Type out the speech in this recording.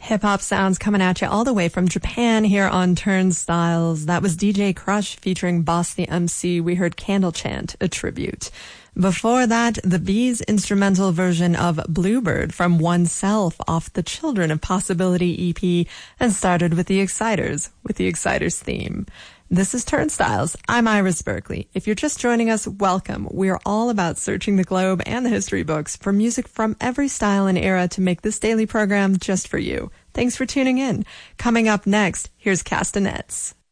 Hip-hop sounds coming at you all the way from Japan here on Turnstiles. That was DJ Crush featuring Boss the MC. We heard Candle Chant, a tribute. Before that, the Bees' instrumental version of Bluebird from Oneself off the Children of Possibility EP, and started with the Exciters theme. This is Turnstiles. I'm Iris Berkeley. If you're just joining us, welcome. We're all about searching the globe and the history books for music from every style and era to make this daily program just for you. Thanks for tuning in. Coming up next, here's Castanets.